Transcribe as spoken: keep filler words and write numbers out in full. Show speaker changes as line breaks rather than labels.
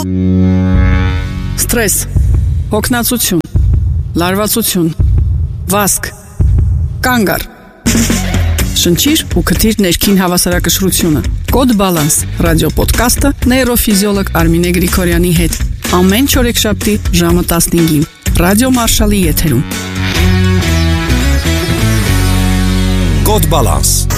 Ստրես, հոգնածություն, լարվածություն, վազք, կանգ առ։ Շնչիր ու քթիր ներքին հավասարակշռությունը։ Կոդ Բալանս ռադիոպոդքասթը նեյրոֆիզիոլոգ Արմինե Գրիգորյանի հետ։ Ամեն չորեքշաբթի ժամը տասնհինգին։ Ռադիո Մարշալի եթերում։
Կոդ Բալանս